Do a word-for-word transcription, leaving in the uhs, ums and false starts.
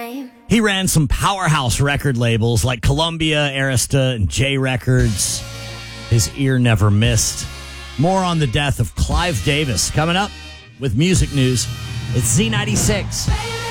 time. He ran some powerhouse record labels like Columbia, Arista, and J Records. His ear never missed. More on the death of Clive Davis coming up with music news. It's Z ninety-six.